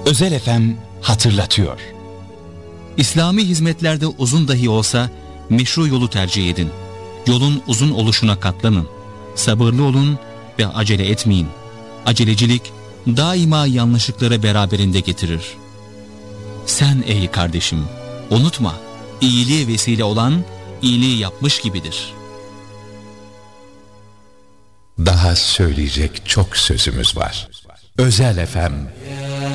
Özel FM hatırlatıyor. İslami hizmetlerde uzun dahi olsa meşru yolu tercih edin. Yolun uzun oluşuna katlanın. Sabırlı olun ve acele etmeyin. Acelecilik daima yanlışlıkları beraberinde getirir. Sen ey kardeşim, unutma, iyiliğe vesile olan iyiliği yapmış gibidir. Daha söyleyecek çok sözümüz var. Özel FM